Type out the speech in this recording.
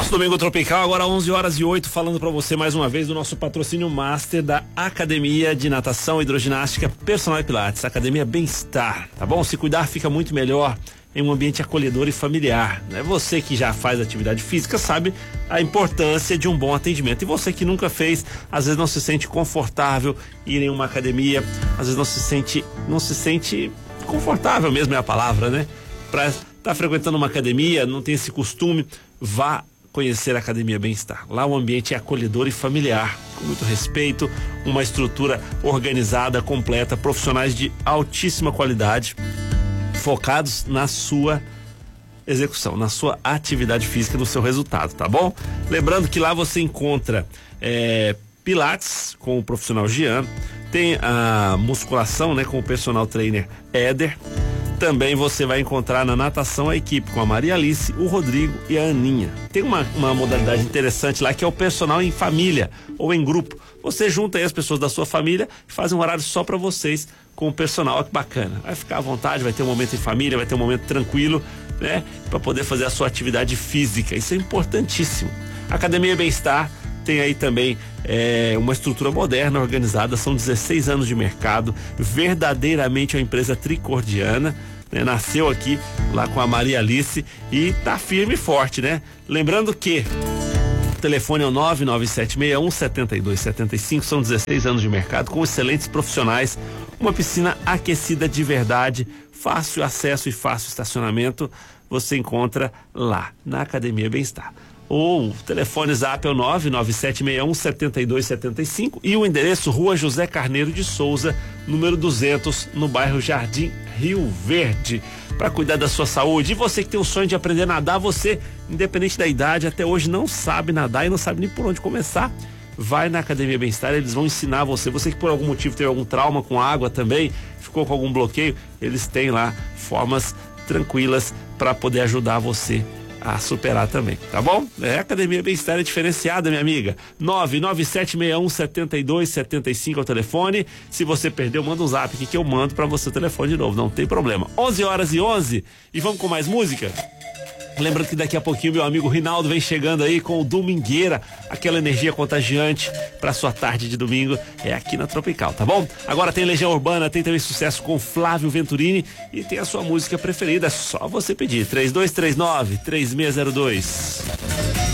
Nosso Domingo Tropical, agora 11h08, falando para você mais uma vez do nosso patrocínio master da Academia de Natação, Hidroginástica, Personal e Pilates, Academia Bem-Estar, tá bom? Se cuidar fica muito melhor em um ambiente acolhedor e familiar, né? Você que já faz atividade física sabe a importância de um bom atendimento, e você que nunca fez, às vezes não se sente confortável ir em uma academia, às vezes não se sente confortável mesmo é a palavra, né? Para estar frequentando uma academia, não tem esse costume, vá conhecer a Academia Bem-Estar. Lá o ambiente é acolhedor e familiar, com muito respeito, uma estrutura organizada, completa, profissionais de altíssima qualidade, focados na sua execução, na sua atividade física, no seu resultado, tá bom? Lembrando que lá você encontra Pilates com o profissional Jean, tem a musculação, né, com o personal trainer Éder. Também você vai encontrar na natação a equipe com a Maria Alice, o Rodrigo e a Aninha. Tem uma modalidade interessante lá que é o personal em família ou em grupo. Você junta aí as pessoas da sua família e faz um horário só para vocês com o personal. Olha que bacana. Vai ficar à vontade, vai ter um momento em família, vai ter um momento tranquilo, né? Para poder fazer a sua atividade física. Isso é importantíssimo. Academia Bem-Estar tem aí também uma estrutura moderna, organizada, são 16 anos de mercado, verdadeiramente uma empresa tricordiana, né? Nasceu aqui lá com a Maria Alice e tá firme e forte, né? Lembrando que o telefone é o 99761-7275, são 16 anos de mercado com excelentes profissionais, uma piscina aquecida de verdade, fácil acesso e fácil estacionamento, você encontra lá na Academia Bem-Estar. O telefone zap é o 99761-7275 e o endereço Rua José Carneiro de Souza, número 200, no bairro Jardim Rio Verde, para cuidar da sua saúde. E você que tem o sonho de aprender a nadar, você, independente da idade, até hoje não sabe nadar e não sabe nem por onde começar, vai na Academia Bem-Estar, eles vão ensinar você. Você que por algum motivo teve algum trauma com água também, ficou com algum bloqueio, eles têm lá formas tranquilas para poder ajudar você a superar também, tá bom? Academia Bem-Estar é diferenciada, minha amiga. 99761-7275 é o telefone. Se você perdeu, manda um zap aqui que eu mando pra você o telefone de novo, não tem problema. 11h11 e vamos com mais música? Lembrando que daqui a pouquinho meu amigo Rinaldo vem chegando aí com o Domingueira, aquela energia contagiante pra sua tarde de domingo, é aqui na Tropical, tá bom? Agora tem Legião Urbana, tem também sucesso com Flávio Venturini e tem a sua música preferida, é só você pedir, 3239-3602.